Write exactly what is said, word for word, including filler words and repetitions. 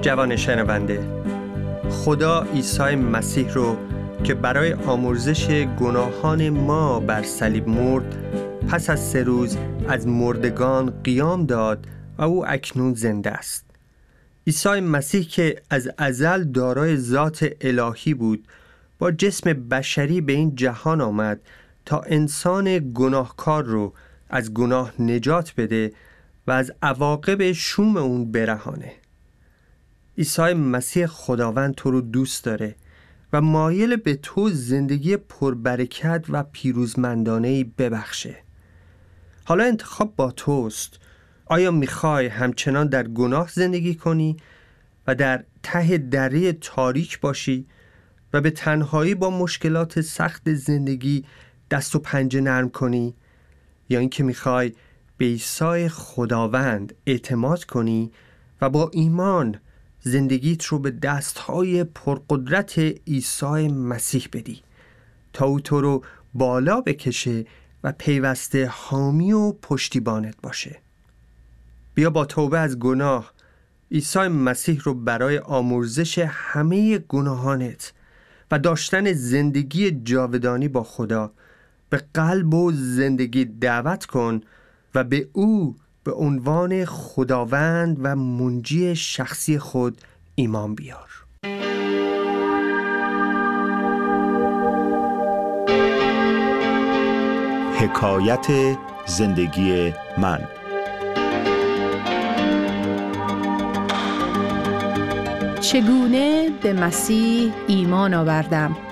جوان شنونده، خدا عیسی مسیح رو که برای آمرزش گناهان ما بر صلیب مرد، پس از سه روز از مردگان قیام داد و او اکنون زنده است. عیسی مسیح که از ازل دارای ذات الهی بود، با جسم بشری به این جهان آمد تا انسان گناهکار رو از گناه نجات بده و از عواقب شوم اون برهانه. عیسی مسیح خداوند تو رو دوست داره و مایل به تو زندگی پربرکت و پیروزمندانه‌ای ببخشه. حالا انتخاب با توست. آیا میخوای همچنان در گناه زندگی کنی و در ته دره تاریک باشی و به تنهایی با مشکلات سخت زندگی دست و پنجه نرم کنی، یا اینکه میخوای به عیسی خداوند اعتماد کنی و با ایمان زندگیت رو به دستهای پرقدرت عیسی مسیح بدی تا او تو رو بالا بکشه و پیوسته حامی و پشتیبانت باشه؟ بیا با توبه از گناه عیسی مسیح رو برای آمرزش همه گناهانت و داشتن زندگی جاودانی با خدا به قلب و زندگی دعوت کن و به او به عنوان خداوند و منجی شخصی خود ایمان بیار. حکایت زندگی من. چگونه به مسیح ایمان آوردم؟